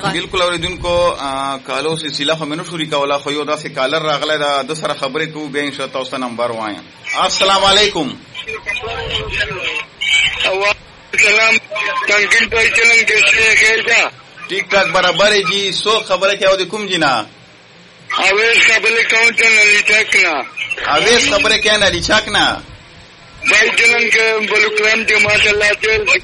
بالکل اوریدونکو کالو سلسله خو منو شوري کوله خو یو داسې کالر راغلی دا د سره خبرې کوو بیا ان شاء الله تاسو نمبر وایم. السلام علیکم. سلام تنقل भाई चलन कैसे है कैसा ठीक ठाक बराबर है जी. सो खबर क्या होती कुम जी ना अवेश खबर कौन चलन लिचक ना अवेश खबर क्या ना लिचक ना भाई चलन के बलुकराम के माशाल्लाह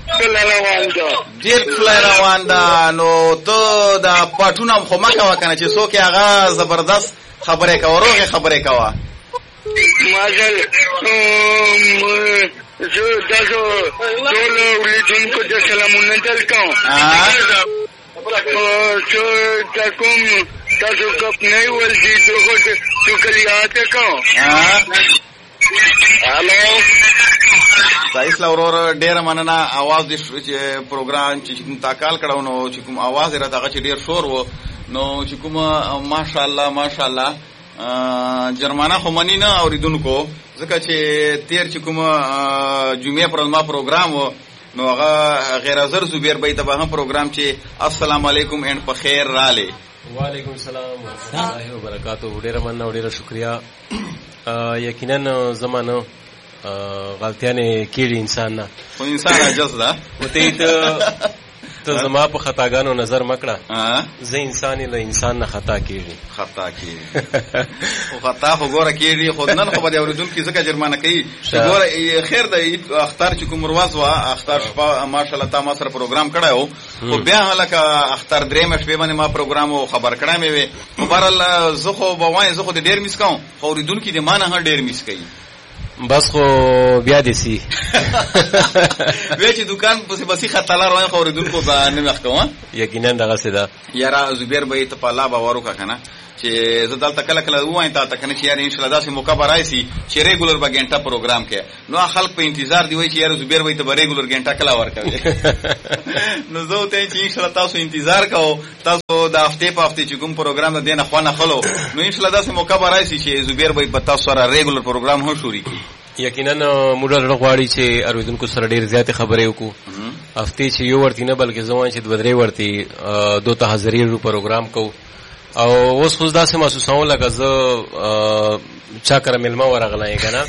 ډیر فلای روان ده نو ته دا پټونه خو ما کوه کنه چې څوک هغه زبردست خبرې کوه روغې خبرې کوه माशाल्लाह जो दसो टोलो उनको जो सलाम उन्नतल का जो तकुम तसो कप नहीं बोलती तो कल आते का हेलो سایس لورور ډیر مننه. आवाज د پروګرام چې کوم تاکال کړو نو چې کوم आवाज راته چې ډیر شور وو نو چې کوم ماشاءالله ماشاءالله جرمانه خو منی نه اوریدونکو ځکه چې تیر چې کوم جمعې پر ما پروګرام وو نو هغه غیر حاضر زبیر بھائی ته هم پروګرام چې السلام علیکم اند په خیر رااله. وعلیکم السلام ورحمۃ اللہ وبرکاتہ. ډیر مننه ډیر شکریا. یقینا زمانه غلطیانه کیږي انسان نه خو انسان عجز ده وته ته زما په خطاګانو نظر مکړه زه انسان له انسان نه خطا کیږي خو خطا خو ګوره کیږي خو نن خو به اوریدونکو ځکه جرمانه کوي ګوره خیر د اختر چې کوم ورځ وا اختر شپه ماشاءالله تا ما سره پروګرام کړو خو بیا هلکه اختر درې مې شپه باندې ما پروګرام او خبر کړم وي بهرحال زه خو به وایم زه خو د ډیر میس کوم خو اوریدونکو دې ما نه ډیر میس کوي بس خو بیا دې سي وی چې دکان په بسې خطالار وای خو اوریدونکو به نه مخ کوم. یقینا دغه څه ده یاره زبیر به ته په الله باور وکړه کنه چې زه دلته کله کله وایم ته کنه چې یاره ان شاء الله داسې موقع به راشي چې ریګولر به ګنټه پروګرام کې نو خلک په انتظار دی وای چې یاره زبیر به ته به ریګولر ګنټه کله ورکوي نو زه ته چې ان شاء الله تاسو انتظار کوو تاسو د هفته په هفته چې کوم پروګرام دینه خو نه خلو نو ان شاء الله داسې موقع به راشي چې زبیر به په تاسو سره ریګولر پروګرام هم شروع کړي. یقینا موږ غواړي چې اوریدونکو سره ډیر زیات خبرې وکړو. هفته چې یو ورته نه بلکې زموږ چې دوه درې ورته دوه حاضرې پروګرام کوو او اوس خو داسې محسوسوم لکه زه چا کړه ملما ورغلای کنه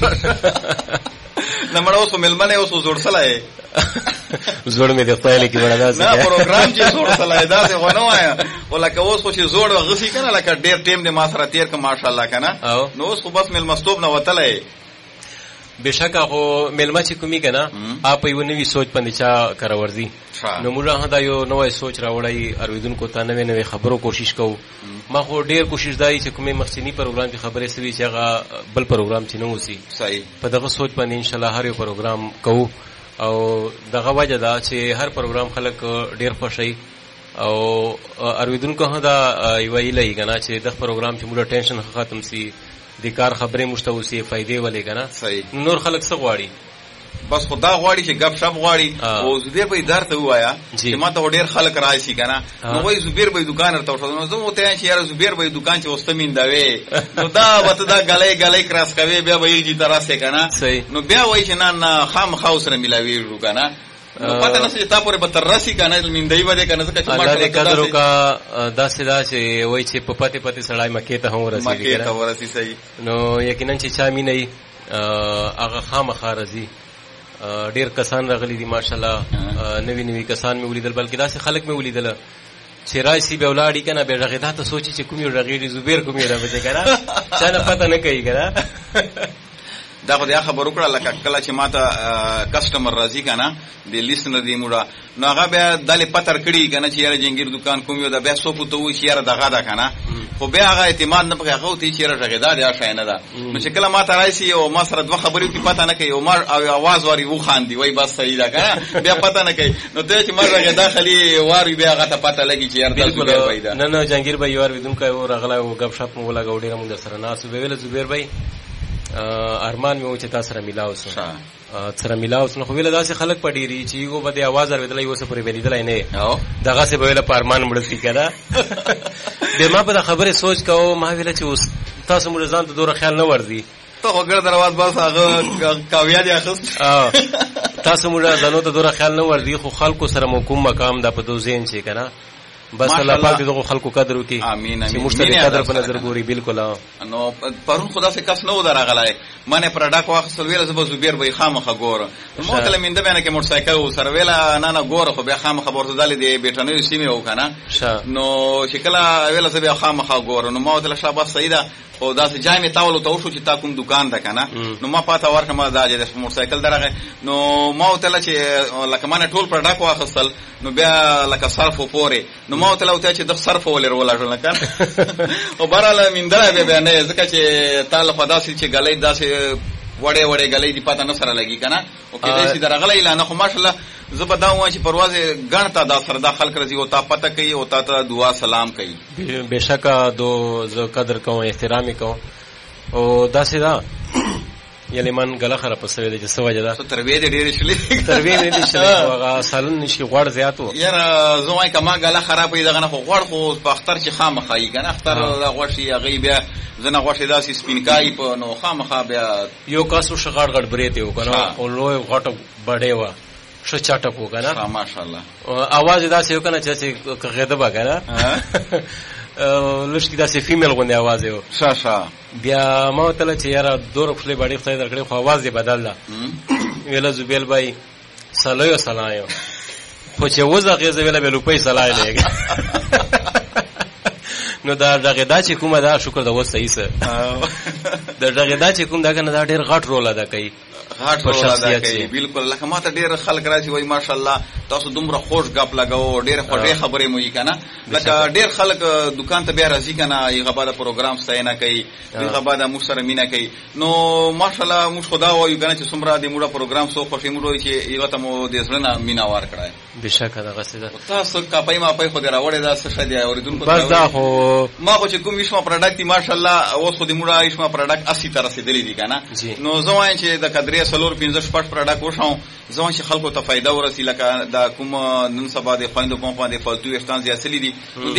نه مړ اوس ملما نه اوس زوړ سلای زوړ مې د خپل کې وړا داسې نه پروګرام چې زوړ سلای داسې غو نه وای ولکه اوس خو چې زوړ غسی کنه لکه ډیر ټیم دې ما سره تیر ک ماشاءالله کنه نو اوس خو بس ملمستوب نه وتلای بشکه خو ملما چې کومي کنه اپ یو نوې سوچ پندې چا کراوردي نو موږ دا یو نوې سوچ راوړی اوریدونکو ته نوې خبرو کوشش کوو. ما خو ډیر کوشش دای چې کومه مخکینی پروګرام کې خبرې سوي چې هغه بل پروګرام چې نو وسی صحیح په دغه سوچ باندې ان شاء الله هر یو پروګرام کوو او دغه وجه دا چې هر پروګرام خلک ډیر خوشي او اوریدونکو دا یو ویلای کنه چې دغه پروګرام چې موږ ټینشن ختم سي د کار خبرې مشتوسی فائدې ولې کنه نور خلک څه غواړي بس خدا غواړي چې غب شپ غواړي او زبیر به ادارته وایا چې ما ته ډیر خلک راځي کنه نو وای زبیر به دکان ورته وښودنو زه مو ته چې یار زبیر به دکان چې واستمین داوي نو دا وته دا غلې کراس کوي بیا به یې تراسه کنه نو بیا وای چې نه خام خاوسره ملاوي ورو کنه نو پته نه چې تا پورې به تراسي کنه من دی باندې کنه ځکه چې ما ته قدر کا داسې چې وای چې په پته سړای مکه ته هم ورسېږي صحیح نو یقینا چې چا مینه هغه خامخا راځي. ډیر کسان راغلي دي ماشاءالله نوی کسان مې ولیدل بلکې داسې خلک مې ولیدل چې راشي به ولاړی کنه به رغیدا ته سوچي چې کومي رغیدي زبیر کومي راوځي کنه چا نه پته نه کوي کنه دا خو د خبرو کړه لکه کله چې ماته کسٹمر راځي کنه د لیست نه دی موړه نو هغه بیا دلې پتر کړي کنه چې یاره جنگیر دکان کوم یو دا بیا سو پته و چې یاره دغه دا کنه خو بیا هغه اعتماد نه پکې هغه ته چې یاره رغیدا دی شاینه ده نو چې کله ماته راځي او ما سره دوه خبرې کی پته نه کوي او ما او आवाज وری و خاندي وای بس صحیح ده کنه بیا پته نه کوي نو ته چې ما رغیدا خلی واری بیا هغه ته پته لګي چې یاره زبیر بھائی دا نه جنگیر بھائی ور ودون کوي رغلا او غب شپ مو لګا ډیر موږ سره ناس ویل زبیر بھائی ارمان مې و چې تاسو سره ملاو سره ملاو نو خو ویل داسې خلک پډيري چې یو بده आवाज اوریدل یو څه پرې ویل نه دغه څه ویل په ارمان مړ سي کړه به ما په خبره سوچ کوم ما ویل چې تاسو مړ ځان ته دوره خیال نه ورځي ته وګړه درواز بس هغه کاویا دي اخست تاسو مړ ځانو ته دوره خیال نه ورځي خو خلکو سره مو کوم مقام د په دوزین شي کنه بس الله پاک دغه خلکو قدر وکړي امين چې امين مشتری قدر په نظر ګوري بالکل نو پرون خدا سے کس نو درغلای منه پروډکټ واخصل ویل زب زبیر به خامخه ګور مو کله من د بیان کې موټر سایکل سره ویل نه ګور خو به خامخه ورته دالې دی بیٹنوي سیمه وکنه نو شکل ویل زب خامخه ګور نو ما ته شابه سیدا او دا سه جامې تاول ته وشو چې تا کوم دکان ده کنه نو ما پاته ورکه دا د موټر سایکل درغه نو ما ته چې لکه مانه ټول پروډکټ واخصل نو بیا لکه صرف پورې نو ما ته چې د صرف ولر ولا ټول کنه او براله من درا بیا نه ځکه چې تعالی فداسي چې غلې داسې وړې وړې غلې دی پاته نه سره لګي کنه او کې دې چې درغلې لا نه خو ماشاءالله زبدا و چې پروازه غنتا دا سردا خلق رضی او تا پته کوي او تا ته دعا سلام کوي بشکا دو ز قدر کوم احترام کوم او دا سیدا یلی من غلا خراب پسوي د سوجه دا تربیه دې ډېر شلې تربیه دې شلې هغه سالون نشي غوړ زیاتو یاره زوای کما غلا خراب دی دغه خو غوړ خو په اختر چې خامخای کنه اختر غوړ شي غیبه زنه غوړ شي داسې سپینکای په نو خامخا بیا یو کاسو شغړ غړ بریته وکنه او لوی غټ بډې و شو چاټک وکنه ماشاءالله आवाज داسې وکنه چې غیده بګره لښتې داسې فیمیل غوندې आवाज یو شاشا بیا ما ته چې یاره دور خپل باندې خدای درکړي خو आवाज یې بدل ده ویل زبیل بھائی سلام سلام خو چې وځه غیزه ویل به لوپې سلام لګي نو دا دغه دا چې کومه دا شکر دا وس صحیح سه دا دغه دا چې کوم دا کنه دا ډیر غټ رول ادا کوي غټ رول ادا کوي بالکل لکه ماته ډیر خلک راځي وای ماشاءالله تاسو دومره خوش غپ لګاو ډیر خوږه خبرې مو یې کنه لکه ډیر خلک دکان ته بیا راځي کنه یغه بعد پروګرام ستاینه کوي یغه بعد مو سره مینا کوي نو ماشاءالله مو خدا وایو کنه چې څومره دې موږ پروګرام سو خوشی مو وای چې یغه ته مو د زړه مینا وار کړای بشک دا غسیدا تاسو کا پای ما پای خو دې راوړې دا څه شدي اوریدونکو بس دا خو ما خو چې کوم ویشما پروډکټ ماشاءالله اوس خو دې موږ ویشما پروډکټ 80 تر رسیدلې دي کنه نو زوای چې د قدرې سلور 15 شپږ پروډکټ وشاو ځوان چې خلکو ته فائدہ ورسي لکه دا کوم نن سبا د خويندو په باندې فالتو وختان زیاتې دي